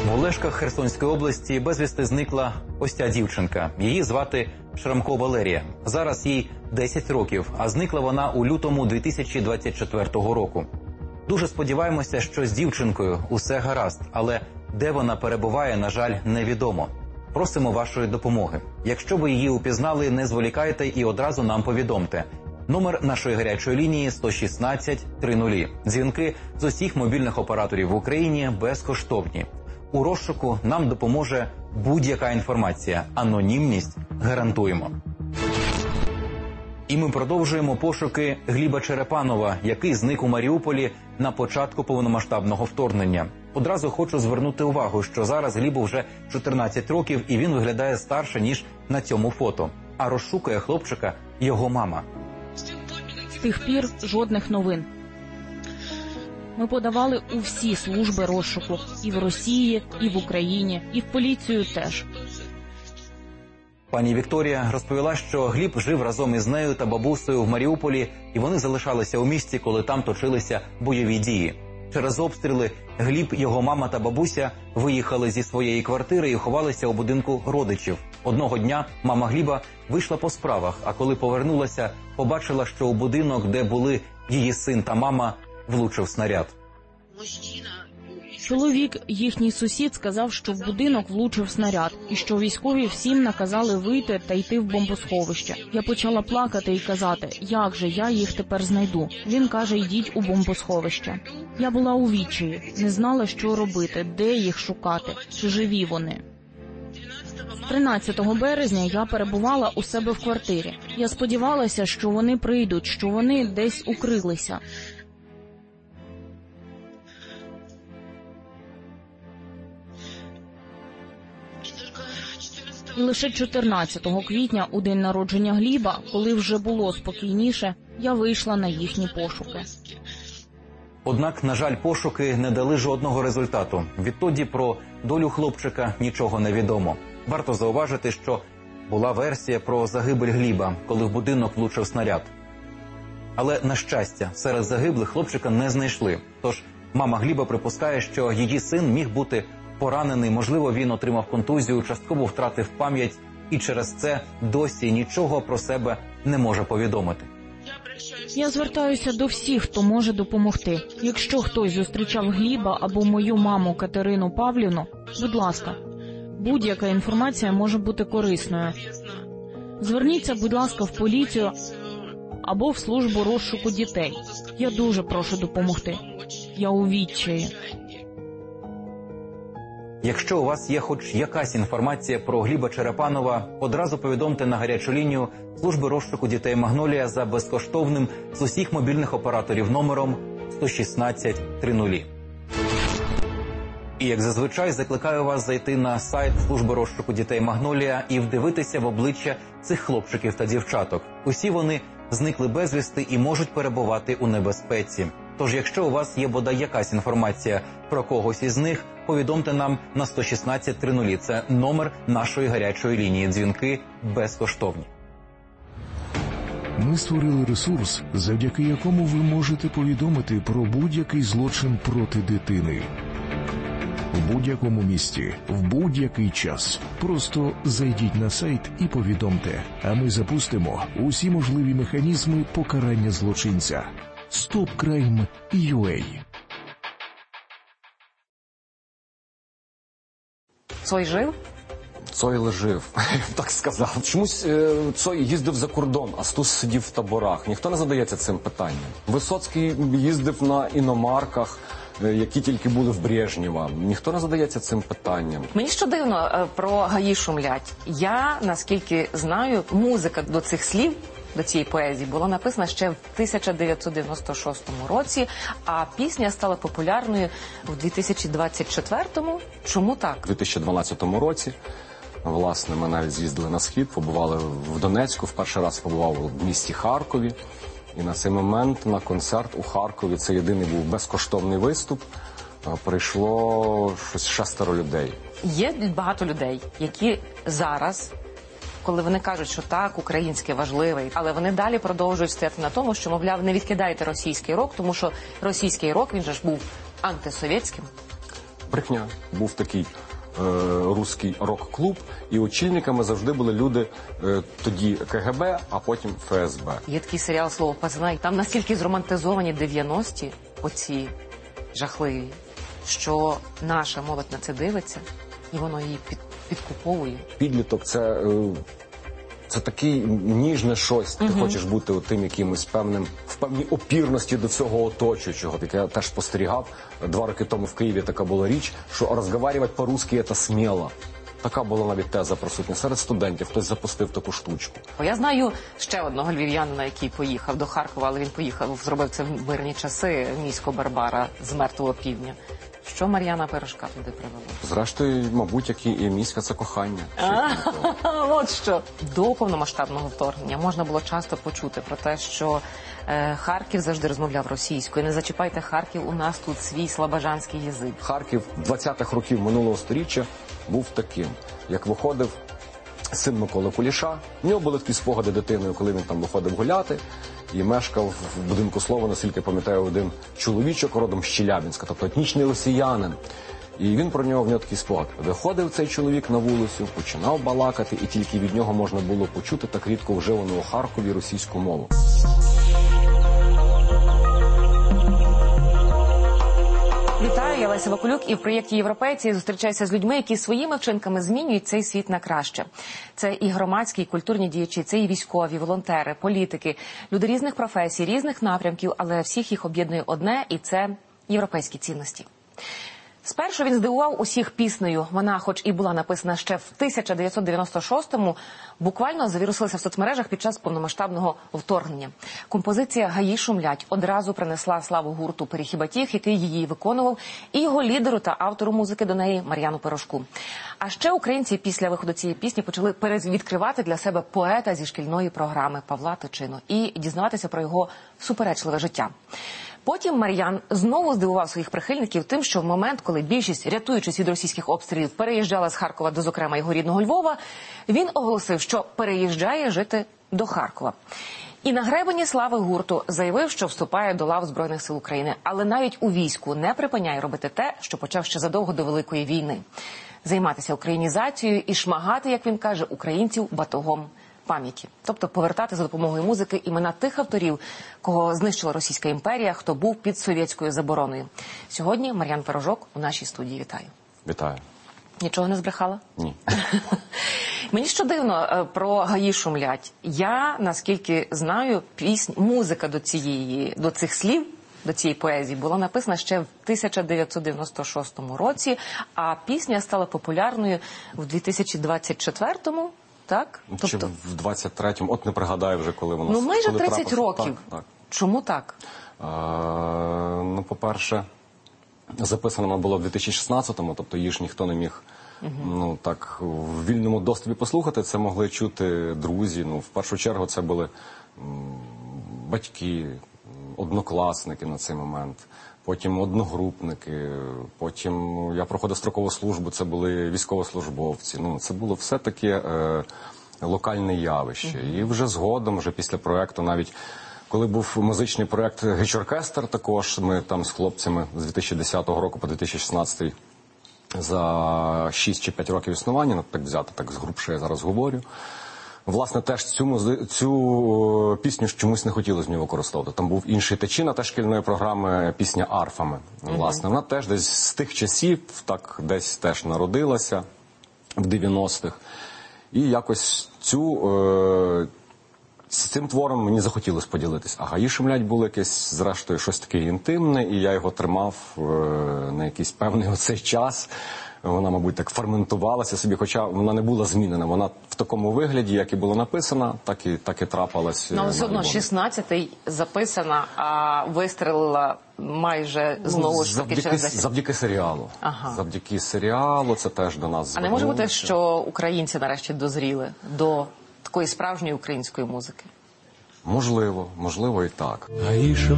В Олешках Херсонської області безвісти зникла ось ця дівчинка. Її звати Шрамко Валерія. Зараз їй 10 років, а зникла вона у лютому 2024 року. Дуже сподіваємося, що з дівчинкою усе гаразд, але де вона перебуває, на жаль, невідомо. Просимо вашої допомоги. Якщо ви її упізнали, не зволікайте і одразу нам повідомте. Номер нашої гарячої лінії 116 30. Дзвінки з усіх мобільних операторів в Україні безкоштовні. У розшуку нам допоможе будь-яка інформація. Анонімність гарантуємо. І ми продовжуємо пошуки Гліба Черепанова, який зник у Маріуполі на початку повномасштабного вторгнення. Одразу хочу звернути увагу, що зараз Глібу вже 14 років і він виглядає старше, ніж на цьому фото. А розшукує хлопчика його мама. З тих пір жодних новин. Ми подавали у всі служби розшуку. І в Росії, і в Україні, і в поліцію теж. Пані Вікторія розповіла, що Гліб жив разом із нею та бабусею в Маріуполі, і вони залишалися у місті, коли там точилися бойові дії. Через обстріли Гліб, його мама та бабуся виїхали зі своєї квартири і ховалися у будинку родичів. Одного дня мама Гліба вийшла по справах, а коли повернулася, побачила, що у будинок, де були її син та мама, влучив снаряд. Чоловік, їхній сусід, сказав, що в будинок влучив снаряд, і що військові всім наказали вийти та йти в бомбосховище. Я почала плакати і казати, як же я їх тепер знайду. Він каже, йдіть у бомбосховище. Я була у відчаї, не знала, що робити, де їх шукати, чи живі вони. 13 березня я перебувала у себе в квартирі. Я сподівалася, що вони прийдуть, що вони десь укрилися. І лише 14 квітня, у день народження Гліба, коли вже було спокійніше, я вийшла на їхні пошуки. Однак, на жаль, пошуки не дали жодного результату. Відтоді про долю хлопчика нічого не відомо. Варто зауважити, що була версія про загибель Гліба, коли в будинок влучив снаряд. Але, на щастя, серед загиблих хлопчика не знайшли. Тож мама Гліба припускає, що її син міг бути поранений, можливо, він отримав контузію, частково втратив пам'ять і через це досі нічого про себе не може повідомити. Я звертаюся до всіх, хто може допомогти. Якщо хтось зустрічав Гліба або мою маму Катерину Павлівну, будь ласка, будь-яка інформація може бути корисною. Зверніться, будь ласка, в поліцію або в службу розшуку дітей. Я дуже прошу допомогти. Я у відчаї. Якщо у вас є хоч якась інформація про Гліба Черепанова, одразу повідомте на гарячу лінію служби розшуку дітей «Магнолія» за безкоштовним з усіх мобільних операторів номером 116 30. І, як зазвичай, закликаю вас зайти на сайт служби розшуку дітей «Магнолія» і вдивитися в обличчя цих хлопчиків та дівчаток. Усі вони зникли безвісти і можуть перебувати у небезпеці. Тож, якщо у вас є бодай якась інформація про когось із них, повідомте нам на 116 30. Це номер нашої гарячої лінії. Дзвінки безкоштовні. Ми створили ресурс, завдяки якому ви можете повідомити про будь-який злочин проти дитини. В будь-якому місті, в будь-який час. Просто зайдіть на сайт і повідомте, а ми запустимо усі можливі механізми покарання злочинця. StopCrime.ua. Цой жив? Цой лежив, так сказав. Чомусь Цой їздив за кордон, а Стус сидів в таборах. Ніхто не задається цим питанням. Висоцький їздив на іномарках, які тільки були в Брежнєва. Ніхто не задається цим питанням. Мені що дивно, про гаї шумлять. Я, наскільки знаю, музика до цих слів, до цієї поезії, була написана ще в 1996 році, а пісня стала популярною в 2024-му. Чому так? У 2012 році, власне, ми навіть з'їздили на Схід, побували в Донецьку, в перший раз побував в місті Харкові. І на цей момент на концерт у Харкові, це єдиний був безкоштовний виступ, прийшло щось 6 людей. Є багато людей, які зараз, коли вони кажуть, що так, українське важливе, але вони далі продовжують стояти на тому, що, мовляв, не відкидайте російський рок, тому що російський рок, він же ж був антисовєтським. Брехня. Був такий руський рок-клуб, і очільниками завжди були люди тоді КГБ, а потім ФСБ. Є такий серіал «Слово пацана», і там настільки зромантизовані 90-ті, оці жахливі, що наша молодь на це дивиться, і воно її підкуповує. Підліток – це таке ніжне щось. Ти хочеш бути тим якимось певним, в певній опірності до цього оточуючого. Таке я теж спостерігав. 2 роки тому в Києві така була річ, що розмовляти по-русски – це сміло. Така була навіть теза присутня серед студентів. Хтось запустив таку штучку. Я знаю ще одного львів'янина, який поїхав до Харкова, але він поїхав, зробив це в мирні часи, місько Барбара з Мертвого півдня. Що Мар'яна Пирожка туди привела? Зрештою, мабуть, як і міська – це кохання. От що. До повномасштабного вторгнення можна було часто почути про те, що Харків завжди розмовляв російською. Не зачіпайте Харків, у нас тут свій слобожанський язик. Харків 20-х років минулого сторіччя був таким. Як виходив син Миколи Куліша, в нього були такі спогади дитиною, коли він там виходив гуляти і мешкав в будинку Слова, наскільки пам'ятаю, один чоловічок родом з Челябинська, тобто етнічний росіянин. І він в нього такий спогад. Виходив цей чоловік на вулицю, починав балакати, і тільки від нього можна було почути так рідко вживану у Харкові російську мову. Вітаю, я Леся Вакулюк, і в проєкті «Європейці» зустрічаюся з людьми, які своїми вчинками змінюють цей світ на краще. Це і громадські, і культурні діячі, це і військові, волонтери, політики, люди різних професій, різних напрямків, але всіх їх об'єднує одне, і це європейські цінності. Спершу він здивував усіх піснею. Вона, хоч і була написана ще в 1996-му, буквально завірусилася в соцмережах під час повномасштабного вторгнення. Композиція «Гаї шумлять» одразу принесла славу гурту «Перехіба-тіх», який її виконував, і його лідеру та автору музики до неї Мар'яну Пирожку. А ще українці після виходу цієї пісні почали перевідкривати для себе поета зі шкільної програми Павла Тичину і дізнаватися про його суперечливе життя. Потім Мар'ян знову здивував своїх прихильників тим, що в момент, коли більшість, рятуючись від російських обстрілів, переїжджала з Харкова до, зокрема, його рідного Львова, він оголосив, що переїжджає жити до Харкова. І на гребені слави гурту заявив, що вступає до лав Збройних сил України, але навіть у війську не припиняє робити те, що почав ще задовго до Великої війни. Займатися українізацією і шмагати, як він каже, українців батогом пам'яті. Тобто повертати за допомогою музики імена тих авторів, кого знищила Російська імперія, хто був під совєтською забороною. Сьогодні Мар'ян Пирожок у нашій студії. Вітаю. Вітаю. Нічого не збрехала? Ні. Мені що дивно про «Гаї шумлять». Я, наскільки знаю, музика до цих слів, до цієї поезії була написана ще в 1996 році, а пісня стала популярною в 2024-му. Так? Чи в 23-му, от не пригадаю вже, коли воно... Ну, майже коли 30 років. Так. Чому так? Ну, по-перше, записано вона було в 2016-му, тобто її ж ніхто не міг, ну, так, в вільному доступі послухати. Це могли чути друзі, ну, в першу чергу це були батьки, однокласники на цей момент. Потім одногрупники, потім я проходив строкову службу, це були військовослужбовці. Ну, це було все таке локальне явище. І вже згодом, вже після проєкту, навіть коли був музичний проєкт «Гіч-оркестр», також ми там з хлопцями з 2010 року по 2016 за 6 чи 5 років існування, ну, так взяти, так згрубше я зараз говорю, власне, теж цю пісню чомусь не хотілося з нього використовувати. Там був інший Тичина, теж шкільної програми, пісня «Арфами». Власне, вона теж десь з тих часів, так, десь теж народилася в 90-х. І якось з цим твором мені захотілося поділитися. А «Гаї шумлять» було якесь, зрештою, щось таке інтимне, і я його тримав на якийсь певний оцей час. Вона, мабуть, так ферментувалася собі, хоча вона не була змінена. Вона в такому вигляді, як і була написана, так і трапалась. Ну, але все одно 16-й записана, а вистрелила майже знову ж таки через 10. Завдяки серіалу. Ага. Завдяки серіалу це теж до нас звернулося. А не може бути, що українці нарешті дозріли до такої справжньої української музики? Можливо і так. Гаї